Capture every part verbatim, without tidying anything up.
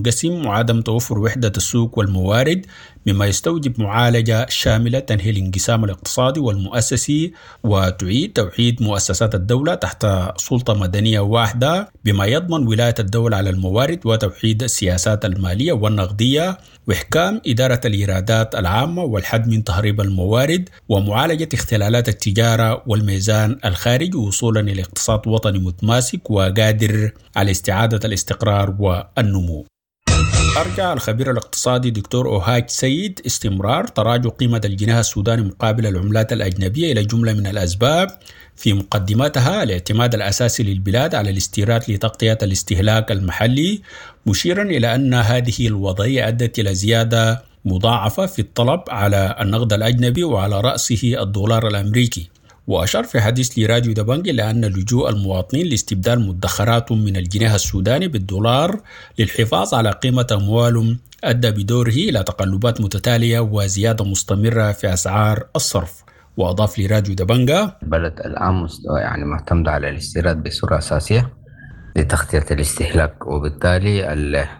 منقسم وعدم توفر وحدة السوق والموارد، مما يستوجب معالجة شاملة تنهي الانقسام الاقتصادي والمؤسسي وتعيد توحيد مؤسسات الدولة تحت سلطة مدنية واحدة، بما يضمن ولاية الدولة على الموارد وتوحيد السياسات المالية والنقدية وإحكام إدارة الإيرادات العامة والحد من تهريب الموارد ومعالجة اختلالات التجارة والميزان الخارجي وصولا إلى اقتصاد وطني متماسك وقادر على استعادة الاستقرار والنمو. أرجع الخبير الاقتصادي دكتور أوهاج سيد استمرار تراجع قيمة الجنيه السوداني مقابل العملات الأجنبية إلى جملة من الأسباب، في مقدمتها الاعتماد الأساسي للبلاد على الاستيراد لتغطية الاستهلاك المحلي، مشيرا إلى أن هذه الوضعية أدت إلى زيادة مضاعفة في الطلب على النقد الأجنبي وعلى رأسه الدولار الأمريكي. وأشار في حديث لراديو دبنج إلى أن لجوء المواطنين لاستبدال مدخراتهم من الجنيه السوداني بالدولار للحفاظ على قيمة أموالهم أدى بدوره إلى تقلبات متتالية وزيادة مستمرة في أسعار الصرف. وأضاف لراديو دبنجا: البلد الآن يعني معتمد على الاستيراد بصورة أساسية لتغطية الاستهلاك، وبالتالي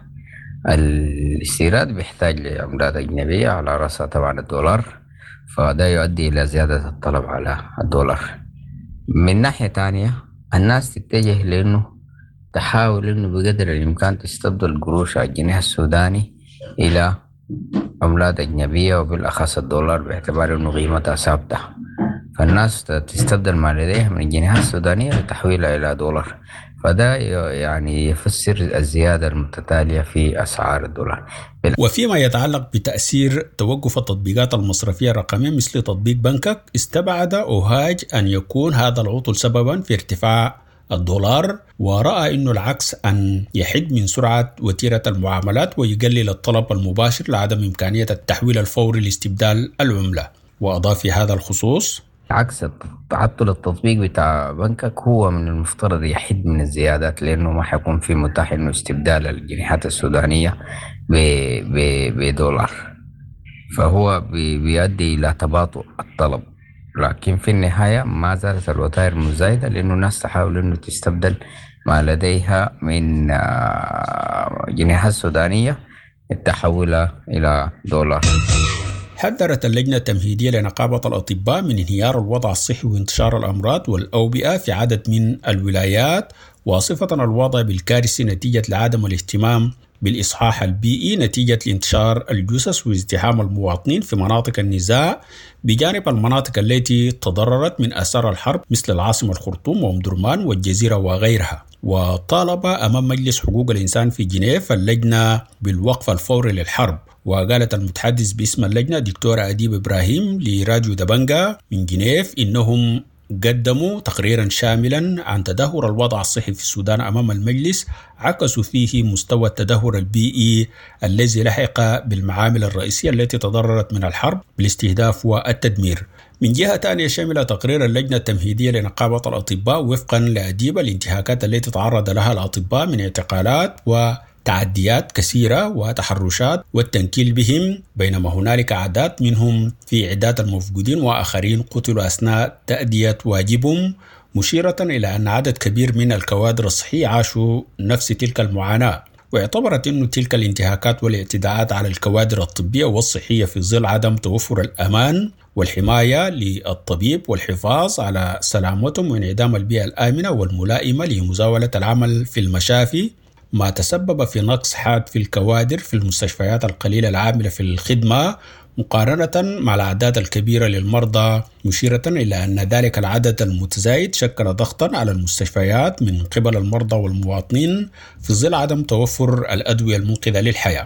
الاستيراد بيحتاج لعملات أجنبية على رأسها طبعا الدولار، فده يؤدي إلى زيادة الطلب على الدولار. من ناحية تانية الناس تتجه لأنه تحاول أنه بقدر الإمكان تستبدل قروش الجنيه السوداني إلى عملات أجنبية وبالأخص الدولار باعتبار أنه قيمتها ثابتة، فالناس تستبدل ما لديها من الجنيه السودانية لتحويلها إلى دولار، فده يعني يفسر الزيادة المتتالية في أسعار الدولار. وفيما يتعلق بتأثير توقف التطبيقات المصرفية الرقمية مثل تطبيق بنكك، استبعد أوهاج أن يكون هذا العطل سببا في ارتفاع الدولار، ورأى أنه العكس أن يحد من سرعة وتيرة المعاملات ويقلل الطلب المباشر لعدم إمكانية التحويل الفوري لاستبدال العملة. وأضاف في هذا الخصوص: عكس تعطل التطبيق بتاع بنكك هو من المفترض يحد من الزيادات، لأنه ما حيكون في متاح إنه استبدال الجنيهات السودانية بدولار، فهو بيؤدي إلى تباطؤ الطلب. لكن في النهاية ما زالت الوتائر مزايدة، لأنه الناس تحاول إنه تستبدل ما لديها من جنيهات سودانية تحولها إلى دولار. حذرت اللجنة التمهيدية لنقابة الأطباء من انهيار الوضع الصحي وانتشار الأمراض والأوبئة في عدد من الولايات، واصفة الوضع بالكارثي نتيجة لعدم الاهتمام بالإصحاح البيئي نتيجة لانتشار الجثث وازدحام المواطنين في مناطق النزاع، بجانب المناطق التي تضررت من آثار الحرب مثل العاصمة الخرطوم وأم درمان والجزيرة وغيرها. وطالب أمام مجلس حقوق الإنسان في جنيف اللجنة بالوقف الفوري للحرب. وقالت المتحدث باسم اللجنة دكتورة أديب إبراهيم لراديو دبنجا من جنيف إنهم قدموا تقريرا شاملا عن تدهور الوضع الصحي في السودان أمام المجلس، عكسوا فيه مستوى التدهور البيئي الذي لحق بالمعامل الرئيسية التي تضررت من الحرب بالاستهداف والتدمير. من جهة تانية شمل تقرير اللجنة التمهيدية لنقابة الأطباء وفقا لأديب الانتهاكات التي تعرض لها الأطباء من اعتقالات و تعديات كثيرة وتحرشات والتنكيل بهم، بينما هنالك أعداد منهم في عداد المفقودين وآخرين قتلوا أثناء تأدية واجبهم، مشيرة إلى أن عدد كبير من الكوادر الصحية عاشوا نفس تلك المعاناة. واعتبرت أن تلك الانتهاكات والاعتداءات على الكوادر الطبية والصحية في ظل عدم توفر الأمان والحماية للطبيب والحفاظ على سلامتهم وانعدام البيئة الآمنة والملائمة لمزاولة العمل في المشافي، ما تسبب في نقص حاد في الكوادر في المستشفيات القليلة العاملة في الخدمة مقارنة مع الأعداد الكبيرة للمرضى، مشيرة إلى أن ذلك العدد المتزايد شكل ضغطا على المستشفيات من قبل المرضى والمواطنين في ظل عدم توفر الأدوية المنقذة للحياة.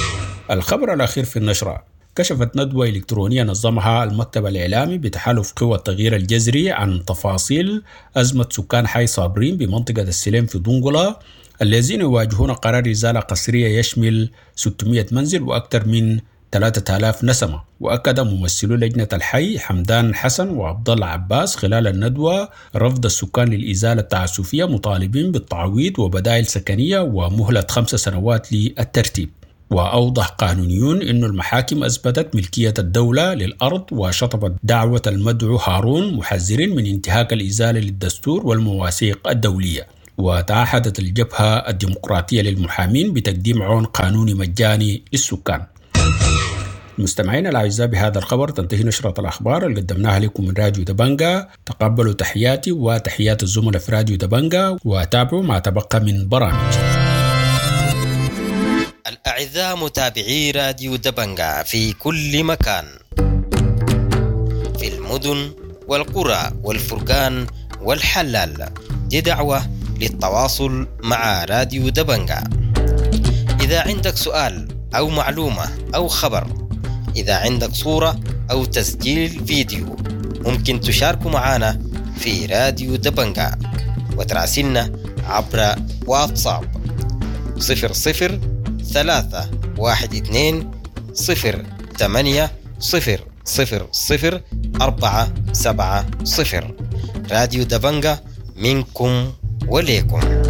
الخبر الأخير في النشرة: كشفت ندوة إلكترونية نظمها المكتب الإعلامي بتحالف قوى التغيير الجذري عن تفاصيل أزمة سكان حي صابرين بمنطقة السليم في دنقلة الذين يواجهون قرار إزالة قسرية يشمل ستمائة منزل وأكثر من ثلاثة آلاف نسمة. وأكد ممثلو لجنة الحي حمدان حسن وعبد الله عباس خلال الندوة رفض السكان للإزالة التعسفية، مطالبين بالتعويض وبدائل سكنية ومهلة خمس سنوات للترتيب. وأوضح قانونيون أن المحاكم أثبتت ملكية الدولة للأرض وشطبت دعوة المدعو هارون، محذرين من انتهاك الإزالة للدستور والمواثيق الدولية. وتعهدت الجبهة الديمقراطية للمحامين بتقديم عون قانوني مجاني للسكان. المستمعين الأعزاء، بهذا الخبر تنتهي نشرة الأخبار اللي قدمناها لكم من راديو دبنجة. تقبلوا تحياتي وتحيات الزملاء في راديو دبنجة وتابعوا ما تبقى من برامج. الأعزاء متابعي راديو دبنجة في كل مكان، في المدن والقرى والفرقان والحلال، دي دعوة للتواصل مع راديو دبنجة. إذا عندك سؤال أو معلومة أو خبر، إذا عندك صورة أو تسجيل فيديو، ممكن تشاركوا معنا في راديو دبنجة وتراسلنا عبر واتساب صفر صفر ثلاثة واحد اثنين صفر ثمانية صفر صفر صفر أربعة سبعة صفر. راديو دبنجة منكم وليكم.